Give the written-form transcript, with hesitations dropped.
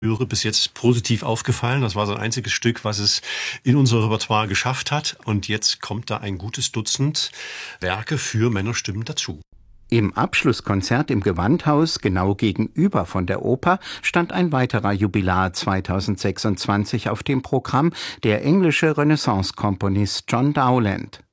höre, bis jetzt positiv aufgefallen. Das war sein einziges Stück, was es in unser Repertoire geschafft hat. Und jetzt kommt da ein gutes Dutzend Werke für Männerstimmen dazu. Im Abschlusskonzert im Gewandhaus, genau gegenüber von der Oper, stand ein weiterer Jubilar 2026 auf dem Programm, der englische Renaissance-Komponist John Dowland.